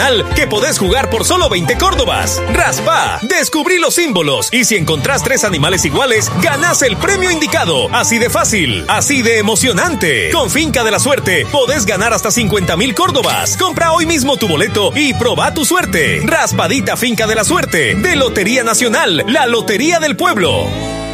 que podés jugar por solo 20 córdobas. Raspa, descubrí los símbolos y si encontrás 3 animales iguales, ganás el premio indicado. Así de fácil, así de emocionante. Con Finca de la Suerte, podés ganar hasta 50,000 córdobas. Compra hoy mismo tu boleto y probá tu suerte. Raspadita Finca de la Suerte, de Lotería Nacional, la Lotería del Pueblo.